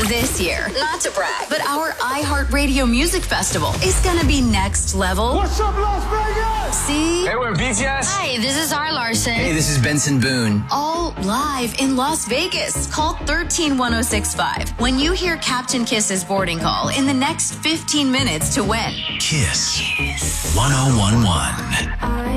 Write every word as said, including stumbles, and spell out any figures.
This year, not to brag, but our iHeartRadio Music Festival is gonna be next level. What's up, Las Vegas? See? Hey, we're B T S. Hi, this is R. Larson. Hey, this is Benson Boone. All live in Las Vegas. Call one three one oh six five when you hear Captain Kiss's boarding call in the next fifteen minutes to win. Kiss. Kiss. one oh one one.